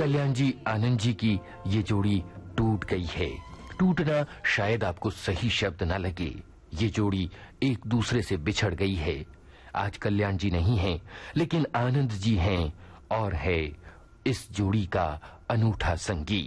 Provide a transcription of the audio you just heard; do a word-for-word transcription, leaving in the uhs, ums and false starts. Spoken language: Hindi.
कल्याण जी आनंद जी की ये जोड़ी टूट गई है। टूटना शायद आपको सही शब्द ना लगे, ये जोड़ी एक दूसरे से बिछड़ गई है। आज कल्याण जी नहीं हैं, लेकिन आनंद जी हैं और है इस जोड़ी का अनूठा संगीत।